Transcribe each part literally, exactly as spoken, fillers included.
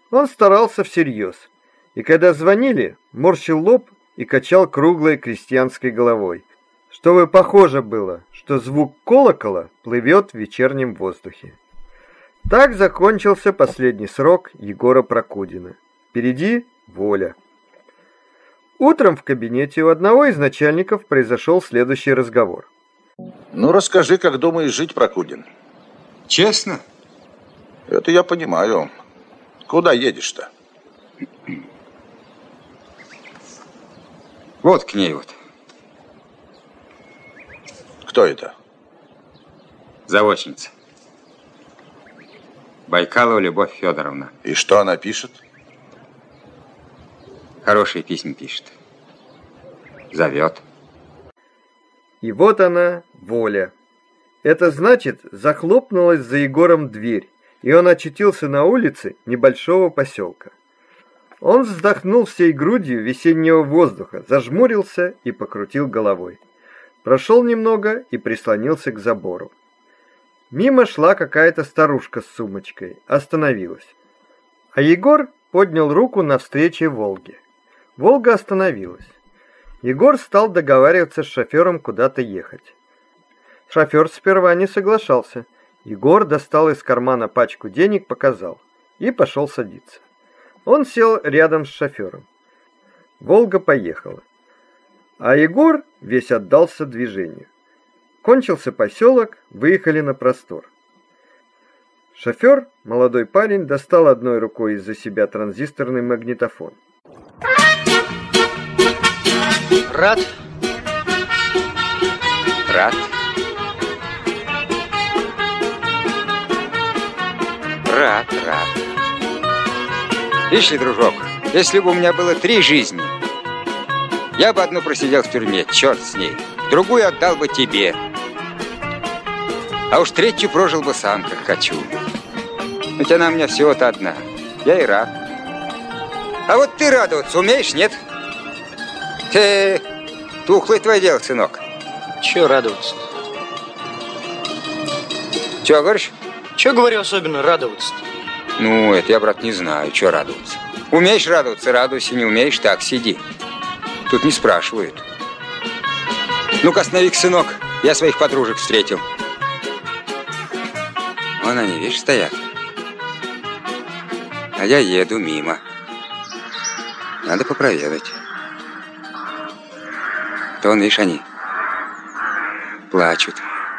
Он старался всерьез, и когда звонили, морщил лоб и качал круглой крестьянской головой, чтобы похоже было, что звук колокола плывет в вечернем воздухе. Так закончился последний срок Егора Прокудина. Впереди воля. Утром в кабинете у одного из начальников произошел следующий разговор. Ну, расскажи, как думаешь жить, Прокудин? Честно? Это я понимаю. Куда едешь-то? Вот к ней вот. Кто это? Заочница. Байкалова Любовь Федоровна. И что она пишет? Хорошие письма пишет. Зовет. И вот она, воля. Это значит, захлопнулась за Егором дверь, и он очутился на улице небольшого поселка. Он вздохнул всей грудью весеннего воздуха, зажмурился и покрутил головой. Прошел немного и прислонился к забору. Мимо шла какая-то старушка с сумочкой, остановилась. А Егор поднял руку навстречу Волге. Волга остановилась. Егор стал договариваться с шофером куда-то ехать. Шофер сперва не соглашался. Егор достал из кармана пачку денег, показал и пошел садиться. Он сел рядом с шофером. Волга поехала. А Егор весь отдался движению. Кончился поселок, выехали на простор. Шофер, молодой парень, достал одной рукой из-за себя транзисторный магнитофон. Рад? Рад. Рад, рад. Видишь ли, дружок, если бы у меня было три жизни, я бы одну просидел в тюрьме, черт с ней, другую отдал бы тебе. А уж третью прожил бы сам, как хочу. Ведь она у меня всего-то одна. Я и рад. А вот ты радоваться умеешь, нет? Ты тухлое твое дело, сынок. Чего радоваться? Чего говоришь? Чего, говорю, особенно радоваться? Ну, это я, брат, не знаю, чего радоваться. Умеешь радоваться, радуйся, не умеешь, так сиди. Тут не спрашивают. Ну-ка, останови-ка, сынок, я своих подружек встретил. Вон они, видишь, стоят. А я еду мимо. Надо попроведать. То вон, видишь, они плачут.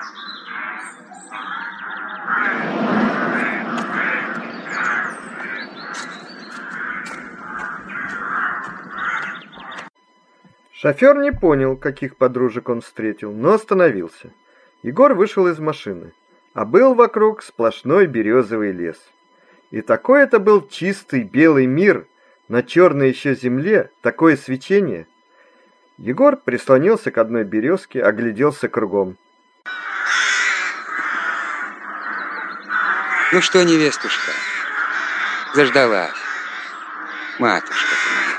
Шофер не понял, каких подружек он встретил, но остановился. Егор вышел из машины, а был вокруг сплошной березовый лес. И такой это был чистый белый мир, на черной еще земле такое свечение. Егор прислонился к одной березке, огляделся кругом. Ну что, невестушка, заждалась, матушка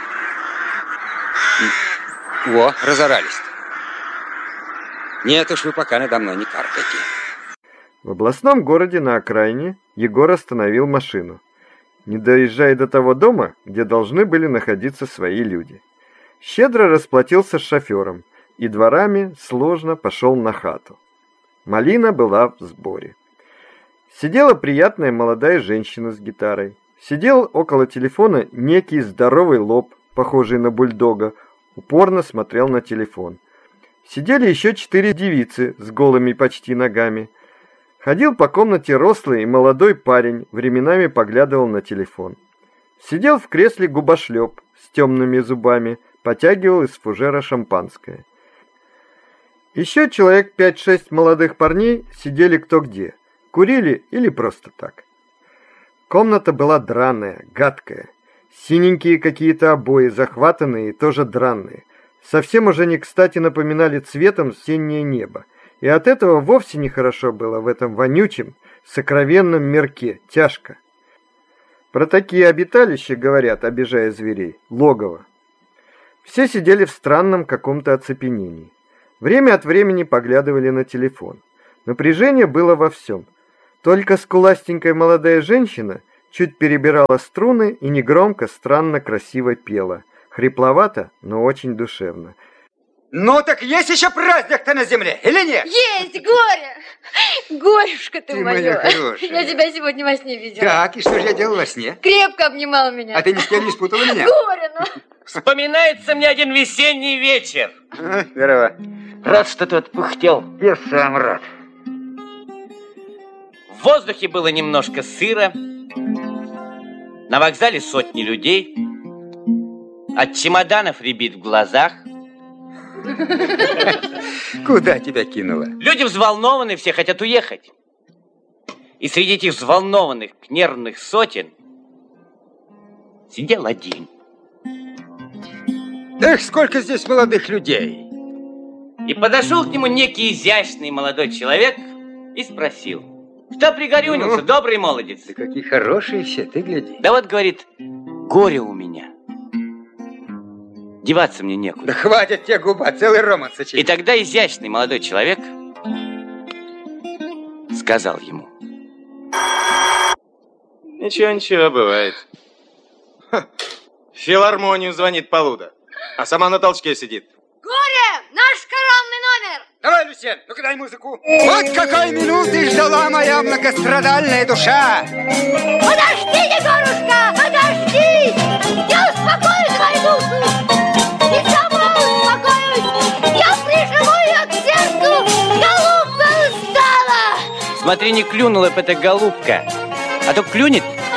ты моя. Во, разорались-то. Нет уж, вы пока надо мной не каркайте. В областном городе на окраине Егор остановил машину, не доезжая до того дома, где должны были находиться свои люди. Щедро расплатился с шофером и дворами сложно пошел на хату. Малина была в сборе. Сидела приятная молодая женщина с гитарой. Сидел около телефона некий здоровый лоб, похожий на бульдога, упорно смотрел на телефон. Сидели еще четыре девицы с голыми почти ногами. Ходил по комнате рослый и молодой парень, временами поглядывал на телефон. Сидел в кресле губошлеп с темными зубами, потягивал из фужера шампанское. Еще человек пять-шесть молодых парней сидели кто где, курили или просто так. Комната была драная, гадкая. Синенькие какие-то обои, захватанные и тоже драные. Совсем уже не кстати напоминали цветом осеннее небо. И от этого вовсе нехорошо было в этом вонючем, сокровенном мирке, тяжко. Про такие обиталища говорят, обижая зверей, логово. Все сидели в странном каком-то оцепенении. Время от времени поглядывали на телефон. Напряжение было во всем. Только скуластенькая молодая женщина чуть перебирала струны и негромко, странно красиво пела. Хрипловато, но очень душевно. Ну так есть еще праздник-то на земле, или нет? Есть, горе! Горюшка ты, Ты моя. моя хорошая. Я тебя сегодня во сне видела. Так, и что же я делал во сне? Крепко обнимал меня. А ты ни с кем не спутала меня? Горе, ну. Вспоминается мне один весенний вечер. А, здорово. Рад, что ты отпыхтел. Я сам рад. В воздухе было немножко сыро. На вокзале сотни людей. От чемоданов рябит в глазах. Куда тебя кинуло? Люди взволнованы, все хотят уехать. И среди этих взволнованных, нервных сотен сидел один. Эх, сколько здесь молодых людей. И подошел к нему некий изящный молодой человек и спросил: что пригорюнился, Ну? добрый молодец? Да какие хорошие все, ты гляди. Да вот, говорит, горе у меня. Деваться мне некуда. Да хватит тебе губа, целый роман сочинить. И тогда изящный молодой человек сказал ему: Ничего, ничего, бывает. Ха. В филармонию звонит Полуда, а сама на толчке сидит. Горе! Наш коронный номер! Давай, Люсьен, ну-ка дай музыку. Вот какой минуты ждала моя многострадальная душа. Подожди, Егорушка, подожди! Я успокою твою душу! И сама успокоюсь! Я прижму ее к сердцу! Голубка устала! смотри, не клюнула бы эта голубка, а то клюнет,